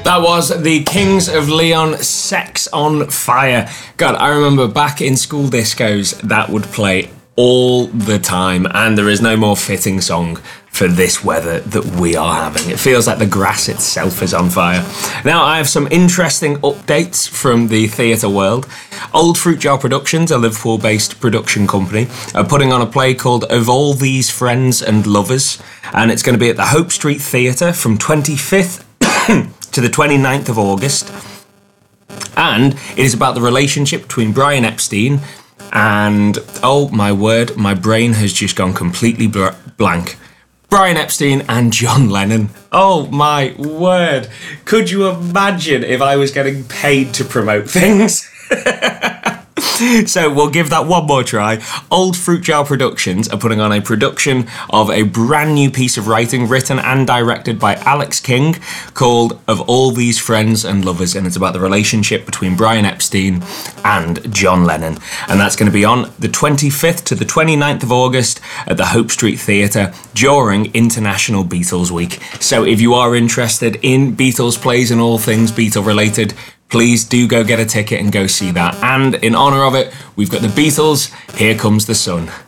That was the Kings of Leon, Sex on Fire. God, I remember back in school discos that would play all the time, and there is no more fitting song for this weather that we are having. It feels like the grass itself is on fire. Now, I have some interesting updates from the theatre world. Old Fruit Jar Productions, a Liverpool-based production company, are putting on a play called Of All These Friends and Lovers, and it's going to be at the Hope Street Theatre from 25th to the 29th of August. And it is about the relationship between Brian Epstein and, oh my word, my brain has just gone completely blank. Brian Epstein and John Lennon. Oh my word. Could you imagine if I was getting paid to promote things? So we'll give that one more try. Old Fruit Jar Productions are putting on a production of a brand new piece of writing written and directed by Alex King called Of All These Friends and Lovers, and it's about the relationship between Brian Epstein and John Lennon. And that's going to be on the 25th to the 29th of August at the Hope Street Theatre during International Beatles Week. So if you are interested in Beatles plays and all things Beatle related, please do go get a ticket and go see that. And in honour of it, we've got the Beatles' Here Comes the Sun.